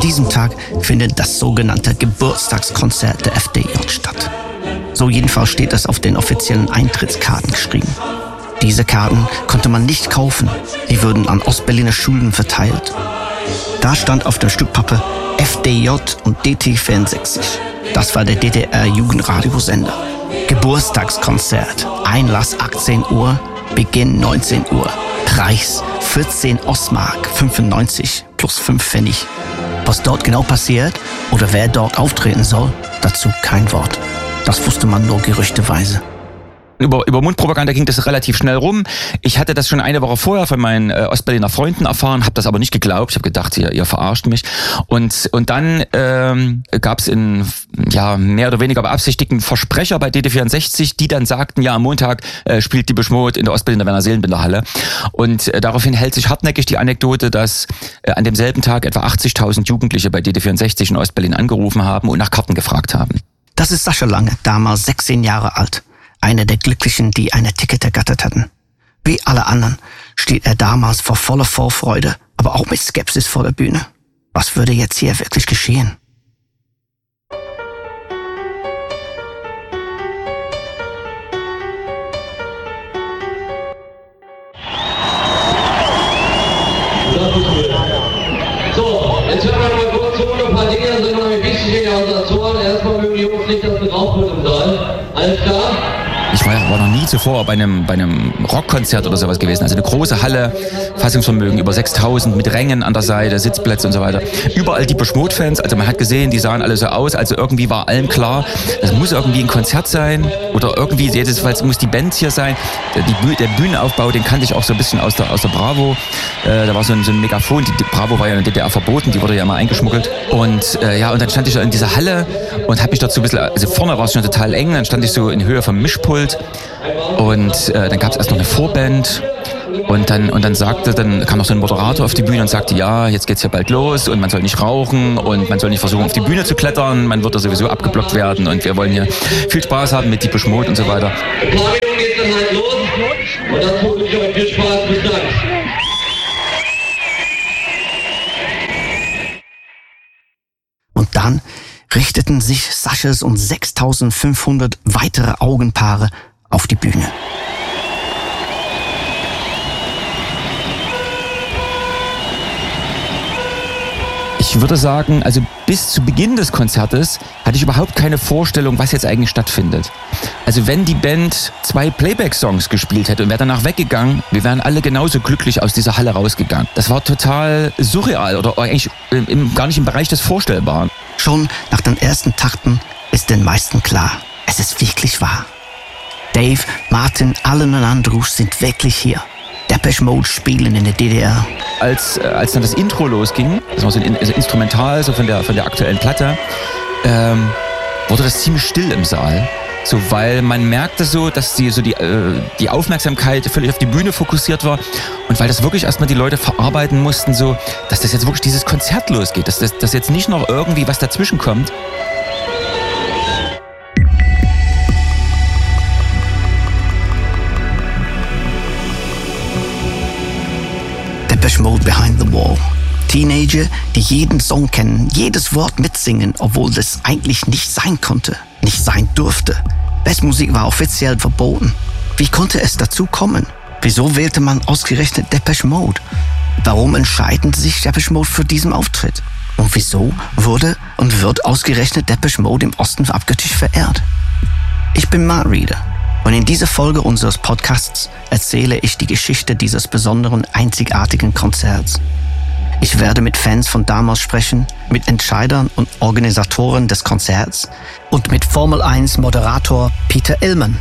diesem Tag findet das sogenannte Geburtstagskonzert der FDJ statt. So jedenfalls steht es auf den offiziellen Eintrittskarten geschrieben. Diese Karten konnte man nicht kaufen, sie wurden an Ostberliner Schulen verteilt. Da stand auf dem Stück Pappe FDJ und DT64. Das war der DDR-Jugendradiosender. Geburtstagskonzert, Einlass 18 Uhr, Beginn 19 Uhr. Preis 14 Ostmark 95 plus 5 Pfennig. Was dort genau passiert oder wer dort auftreten soll, dazu kein Wort. Das wusste man nur gerüchteweise. Über Mundpropaganda ging das relativ schnell rum. Ich hatte das schon eine Woche vorher von meinen Ostberliner Freunden erfahren, habe das aber nicht geglaubt. Ich habe gedacht, ihr verarscht mich. Und dann gab es mehr oder weniger beabsichtigten Versprecher bei DT64, die dann sagten, ja, am Montag spielt Depeche Mode in der Ostberliner Werner Seelenbinder-Halle. Und daraufhin hält sich hartnäckig die Anekdote, dass an demselben Tag etwa 80.000 Jugendliche bei DT64 in Ostberlin angerufen haben und nach Karten gefragt haben. Das ist Sascha Lange, damals 16 Jahre alt. Einer der Glücklichen, die eine Ticket ergattert hatten. Wie alle anderen steht er damals vor voller Vorfreude, aber auch mit Skepsis vor der Bühne. Was würde jetzt hier wirklich geschehen? So, jetzt hören wir mal kurz zu, ein paar Dinge sind noch wichtig in der Organisation. Erstmal mögen die Jungs nicht, dass wir draufrücken sollen. Alles klar? Ich war noch nie zuvor bei einem Rockkonzert oder sowas gewesen. Also eine große Halle, Fassungsvermögen über 6.000 mit Rängen an der Seite, Sitzplätze und so weiter. Überall die Depeche Mode Fans, also man hat gesehen, die sahen alle so aus, also irgendwie war allen klar, das muss irgendwie ein Konzert sein oder irgendwie, jedenfalls muss die Band hier sein. Der Bühnenaufbau, den kannte ich auch so ein bisschen aus der Bravo. Da war so ein Megafon, die Bravo war ja in der DDR verboten, die wurde ja immer eingeschmuggelt. Und und dann stand ich da in dieser Halle und habe mich dort so ein bisschen, also vorne war es schon total eng, dann stand ich so in Höhe vom Mischpult. Und dann gab es erst noch eine Vorband und dann kam noch so ein Moderator auf die Bühne und sagte, ja, jetzt geht's ja bald los und man soll nicht rauchen und man soll nicht versuchen, auf die Bühne zu klettern, man wird da sowieso abgeblockt werden und wir wollen hier viel Spaß haben mit Depeche Mode und so weiter. Ein paar Minuten geht's dann halt los und dazu wünsche ich euch viel Spaß. Bis dann. Und dann richteten sich Saschas und 6.500 weitere Augenpaare auf die Bühne. Ich würde sagen, also bis zu Beginn des Konzertes hatte ich überhaupt keine Vorstellung, was jetzt eigentlich stattfindet. Also wenn die Band 2 Playback-Songs gespielt hätte und wäre danach weggegangen, wir wären alle genauso glücklich aus dieser Halle rausgegangen. Das war total surreal oder eigentlich gar nicht im Bereich des Vorstellbaren. Schon nach den ersten Takten ist den meisten klar, es ist wirklich wahr. Dave, Martin, Alan und Andrews sind wirklich hier. Depeche Mode spielen in der DDR. Als dann das Intro losging, das war so ein Instrumental so von der aktuellen Platte, wurde das ziemlich still im Saal. So, weil man merkte so, dass die Aufmerksamkeit völlig auf die Bühne fokussiert war und weil das wirklich erstmal die Leute verarbeiten mussten, so, dass das jetzt wirklich dieses Konzert losgeht, dass jetzt nicht noch irgendwie was dazwischen kommt. Depeche Mode Behind the Wall. Teenager, die jeden Song kennen, jedes Wort mitsingen, obwohl das eigentlich nicht sein konnte, nicht sein durfte. Bestmusik war offiziell verboten. Wie konnte es dazu kommen? Wieso wählte man ausgerechnet Depeche Mode? Warum entscheiden sich Depeche Mode für diesen Auftritt? Und wieso wurde und wird ausgerechnet Depeche Mode im Osten abgöttisch verehrt? Ich bin Mark Reeder und in dieser Folge unseres Podcasts erzähle ich die Geschichte dieses besonderen, einzigartigen Konzerts. Ich werde mit Fans von damals sprechen, mit Entscheidern und Organisatoren des Konzerts und mit Formel 1 Moderator Peter Illman.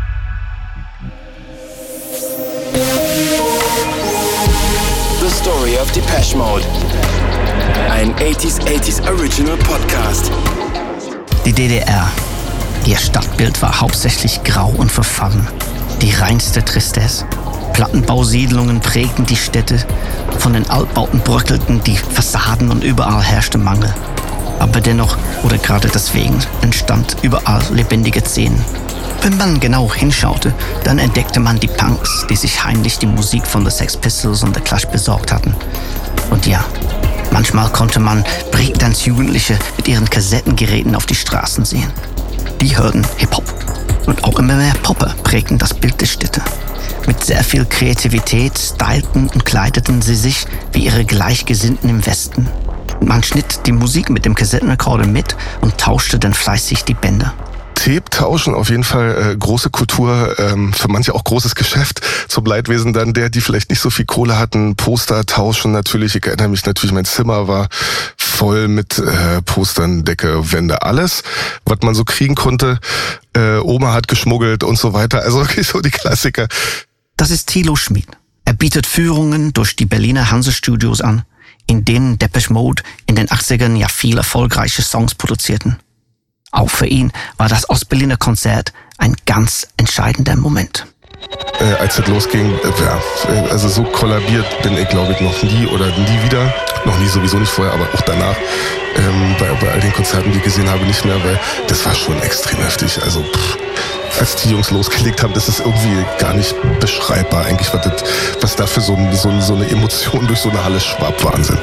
The Story of Depeche Mode. Ein 80s Original Podcast. Die DDR. Ihr Stadtbild war hauptsächlich grau und verfallen. Die reinste Tristesse. Plattenbausiedlungen prägten die Städte. Von den Altbauten bröckelten die Fassaden und überall herrschte Mangel. Aber dennoch, oder gerade deswegen, entstand überall lebendige Szenen. Wenn man genau hinschaute, dann entdeckte man die Punks, die sich heimlich die Musik von The Sex Pistols und The Clash besorgt hatten. Und ja, Manchmal konnte man Breakdance-Jugendliche mit ihren Kassettengeräten auf die Straßen sehen. Die hörten Hip-Hop. Und auch immer mehr Popper prägten das Bild der Städte. Mit sehr viel Kreativität stylten und kleideten sie sich wie ihre Gleichgesinnten im Westen. Und man schnitt die Musik mit dem Kassettenrekorder mit und tauschte dann fleißig die Bänder. Tape tauschen, auf jeden Fall große Kultur, für manche auch großes Geschäft. Zum Leidwesen dann die vielleicht nicht so viel Kohle hatten. Poster tauschen natürlich. Ich erinnere mich natürlich, mein Zimmer war voll mit Postern, Decke, Wände, alles, was man so kriegen konnte. Oma hat geschmuggelt und so weiter. Also wirklich so die Klassiker. Das ist Thilo Schmid. Er bietet Führungen durch die Berliner Hanse-Studios an, in denen Depeche Mode in den 80ern ja viel erfolgreiche Songs produzierten. Auch für ihn war das Ostberliner Konzert ein ganz entscheidender Moment. Als es losging, also so kollabiert bin ich, glaube ich, noch nie oder nie wieder. Noch nie, sowieso nicht vorher, aber auch danach. Bei all den Konzerten, die ich gesehen habe, nicht mehr, weil das war schon extrem heftig. Also als die Jungs losgelegt haben, das ist irgendwie gar nicht beschreibbar eigentlich, was da für so eine Emotion durch so eine Halle schwappt. Wahnsinn.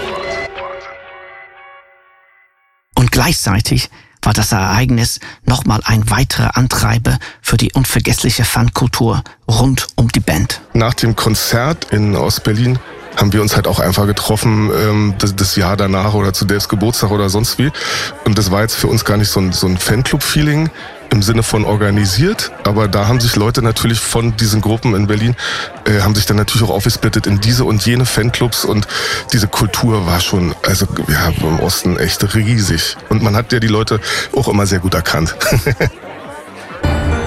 Und gleichzeitig war das Ereignis nochmal ein weiterer Antreiber für die unvergessliche Fankultur rund um die Band. Nach dem Konzert in Ostberlin haben wir uns halt auch einfach getroffen, das Jahr danach oder zu Daves Geburtstag oder sonst wie. Und das war jetzt für uns gar nicht so ein Fanclub-Feeling im Sinne von organisiert, aber da haben sich Leute natürlich von diesen Gruppen in Berlin, haben sich dann natürlich auch aufgesplittet in diese und jene Fanclubs und diese Kultur war schon, also ja, im Osten echt riesig. Und man hat ja die Leute auch immer sehr gut erkannt.